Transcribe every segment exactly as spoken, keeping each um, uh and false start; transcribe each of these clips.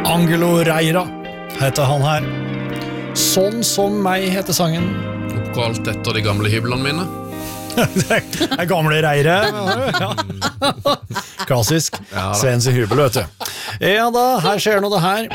Angelo Reira heter han her. Sånn som meg heter sangen. Oppkalt etter de gamle hyblene mine. Det er gamle Reire. Ja. Klassisk. Ja, Svens i hybel, vet du. Ja da, her skjer noe det her.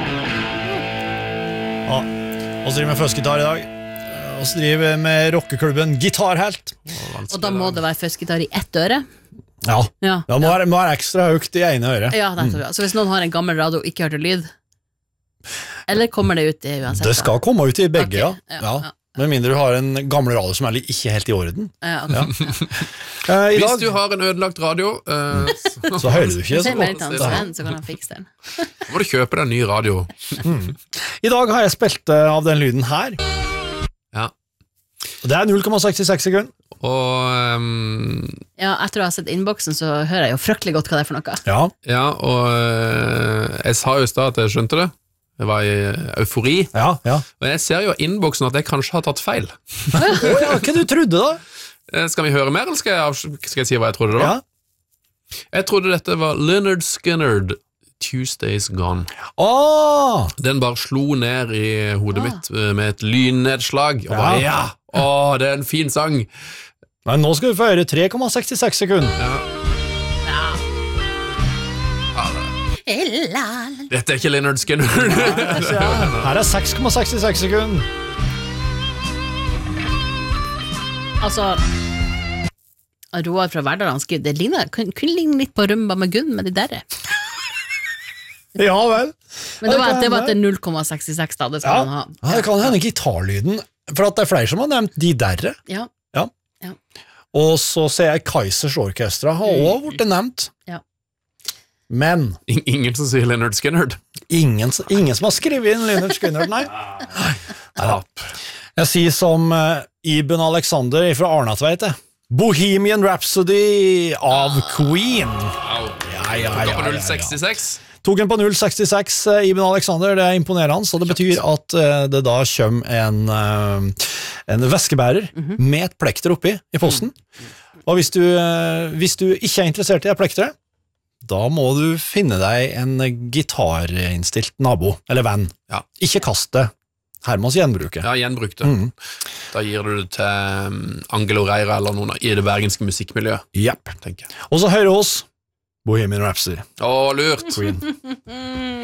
Ja, og så driver vi med fødsgitar i dag. Og så driver vi med rockeklubben Gitarhelt. Og da må det være fødsgitar i ett øre. Ja, Ja, det må være, må være ekstra høyt i ene øret. ja nettopp, ja. Så hvis noen har en gammel radio og ikke hørte lyd, eller kommer det ut i uansett? Det skal komme ut i begge, Ok, ja. ja, ja. ja. Med mindre du har en gammel radio som er litt ikke helt i orden. Ja, okay. Eh, I Hvis dag du har en ødelagt radio, uh, så, så hører du ikke Se så mer til godt. han Sven, så kan han fikse den. må du kjøpe deg en ny radio. I dag har jeg spilt eh, av den lyden her. Ja. Og det er null komma sekstiseks sekunder. Og um, Ja, etter å ha sett innboksen så hører jeg jo fryktelig godt hva det er for noe. Ja, ja, og uh, jeg sa jo i stad at jeg skjønte det. Jeg var i eufori. ja, ja. Og jeg ser jo i innboksen at jeg kanskje har tatt feil. Å, ja, hva du trodde da? Eh, Skal vi høre mer, eller skal jeg, avs- skal jeg si hva jeg trodde da? Ja. Jeg trodde dette var Leonard Skinner, Tuesday's Gone. Åh, Den bare slo ned i hodet Ah. mitt eh, med et lynnedslag. Og bare, ja, åh, det er en fin sang. men nå skal du få høre tre komma sekstiseks sekunder. Ja. Dette er ikke Leonard Skinner. Her er seks komma sekstiseks sekunder. Altså, Roar fra Verdal han skriver, det ligner, kunne, kunne ligne litt på Rumba med Gunn med de derre. Ja vel. Men det var, kan det var hende. etter null komma sekstiseks da, det skal Ja, han ha. ja, det kan hende gitarlyden, for at det er flere som har nevnt de derre. Ja, Og så ser jeg Kaisers Orkestra har også vært nevnt. Ja. Men In- Ingen som sier Leonard Skinner. ingen, ingen som har skrevet inn Leonard Skinner, nei. Neida. Jeg sier som uh, Iben Alexander fra Arnatveit, Bohemian Rhapsody av Queen. Ja, ja, Tok ja, på ja, null ja. sekstiseks. Tok en på null komma sekstiseks, uh, Iben Alexander, det er imponerende, så det betyr at uh, det da kommer en, uh, en væskebærer med et plekter oppi i posten. Og hvis du, uh, hvis du ikke er interessert i et plekter, da må du finne deg en gitarinnstilt nabo, eller venn. Ja. Ikke kast det. Hermans gjenbruke. Ja, gjenbrukte. Mhm. Da gir du det til um, Angelo Reira eller noen i det bergenske musikkmiljøet, Jepp. tenker jeg. Og så hører oss Bohemian Rhapsody. Å, lurt. Queen.